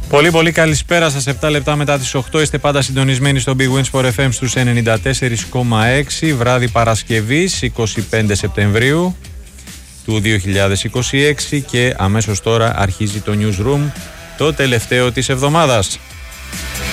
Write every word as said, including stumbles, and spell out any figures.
Πολύ πολύ καλησπέρα σας. επτά λεπτά μετά τις οκτώ είστε πάντα συντονισμένοι στο Big Win Sport εφ εμ στους ενενήντα τέσσερα κόμμα έξι. Βράδυ Παρασκευής είκοσι πέντε Σεπτεμβρίου του δύο χιλιάδες είκοσι έξι και αμέσως τώρα αρχίζει το Newsroom, το τελευταίο της εβδομάδας.